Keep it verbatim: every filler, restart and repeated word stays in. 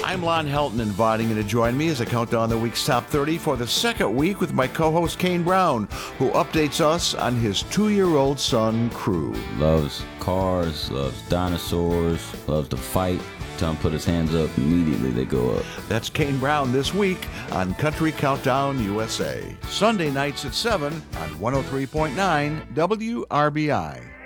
I'm Lon Helton, inviting you to join me as I count down the week's top thirty for the second week with my co-host Kane Brown, who updates us on his two-year-old son, Crew. Loves cars, loves dinosaurs, loves to fight. Tell him to put his hands up, immediately they go up. That's Kane Brown this week on Country Countdown U S A. Sunday nights at seven on one oh three point nine W R B I.